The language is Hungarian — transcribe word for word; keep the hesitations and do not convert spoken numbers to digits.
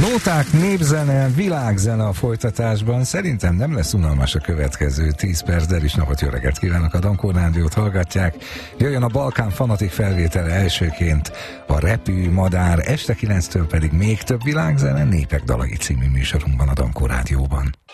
Nóták, népzene, világzene a folytatásban. Szerintem nem lesz unalmas a következő tíz perc, de is napot, jó reggelt kívánok, a Dankó Rádiót hallgatják. Jöjjön a Balkán fanatik felvétele elsőként, a Repű Madár, este kilenctől pedig még több világzene, Népek dalai című műsorunkban a Dankó Rádióban.